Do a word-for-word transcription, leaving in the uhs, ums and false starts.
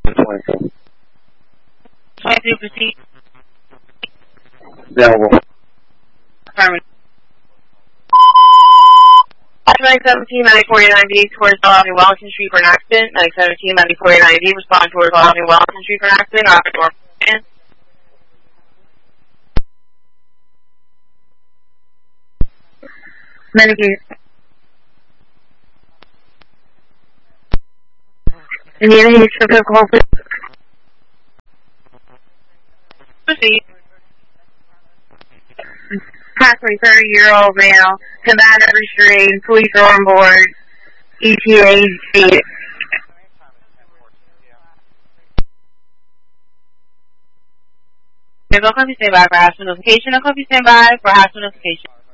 twenty-two. twenty-two, proceed. Available. Affirmative. nine seventeen, nine forty-nine B towards Avenue Wellington Street for an accident. nine seventeen, nine forty-nine B respond towards Avenue Wellington Street for an accident. Operator in. Medicaid. Indiana Heights for the call, please. Proceed. Approximately thirty-year-old male, combative restrained, police are on board, E T A state. I'll copy stand by for hospital notification. I'll copy stand by for hospital notification.